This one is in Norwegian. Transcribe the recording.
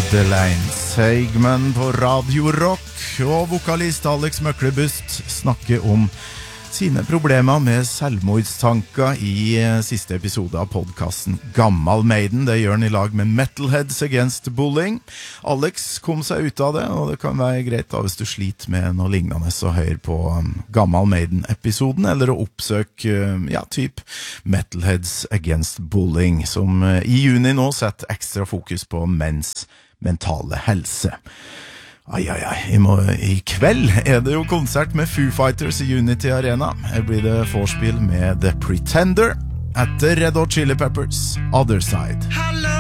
Delaine Seigman på Radio Rock, og vokalist Alex Møklebust snakker om sine problemer med selvmordstanker i siste episode av podcasten Gammal Maiden. Det gjør han i lag med Metalheads Against Bullying. Alex kom seg ut av det, og det kan være greit da hvis du sliter med noe lignende så hør på Gammal Maiden-episoden, eller å oppsøke, typ Metalheads Against Bullying, som i juni nå setter ekstra fokus på menns mentale helse. I kveld det jo konsert med Foo Fighters i Unity Arena. Her blir det vorspiel med The Pretender etter Red Hot Chili Peppers Other Side.